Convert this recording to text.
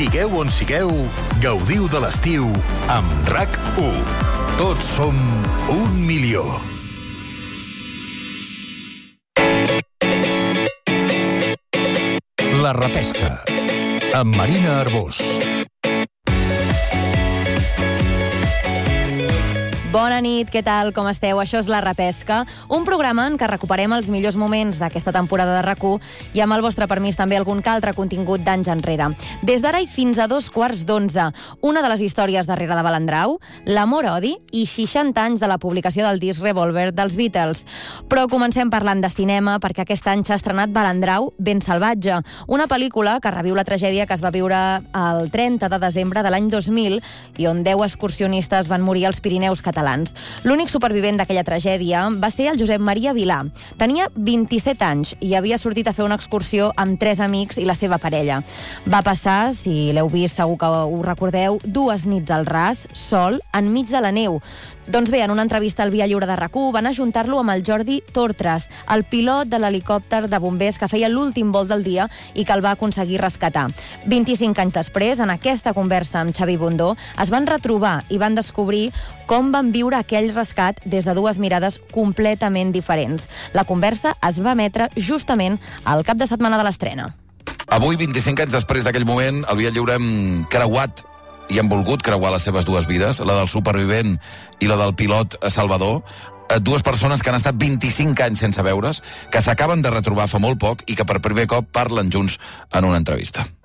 Sigueu on sigueu, gaudiu de l'estiu amb RAC1. Tots som 1 milió. La repesca, amb Marina Arbós. Bona nit, què tal, com esteu? Això és La Repesca, un programa en què recuperem els millors moments d'aquesta temporada de RAC1 i amb el vostre permís també algun que altre contingut d'anys enrere. Des d'ara i fins a 11:15, una de les històries darrere de Balandrau, l'amor-odi i 60 anys de la publicació del disc Revolver dels Beatles. Però comencem parlant de cinema perquè aquest any s'ha estrenat Balandrau ben salvatge, una pel·lícula que reviu la tragèdia que es va viure el 30 de desembre de l'any 2000 i on 10 excursionistes van morir als Pirineus catalans. L'únic supervivent d'aquella tragèdia va ser el Josep Maria Vilà. Tenia 27 anys i havia sortit a fer una excursió amb 3 amics i la seva parella. Va passar, si l'heu vist segur que ho recordeu, 2 nits al ras, sol, enmig de la neu. Doncs bé, en una entrevista al Via Lliure de RAC1 van ajuntar-lo amb el Jordi Tortres, el pilot de l'helicòpter de bombers que feia l'últim vol del dia i que el va aconseguir rescatar. 25 anys després, en aquesta conversa amb Xavi Bundó, es van retrobar i van descobrir com van viure aquell rescat des de 2 mirades completament diferents. La conversa es va emetre justament al cap de setmana de l'estrena. Avui, 25 anys després d'aquell moment, el Via Lliure hem creuat i hem volgut creuar les seves 2 vides, la del supervivent i la del pilot Salvador, 2 persones que han estat 25 anys sense veure's, que s'acaben de retrobar fa molt poc i que per primer cop parlen junts en una entrevista.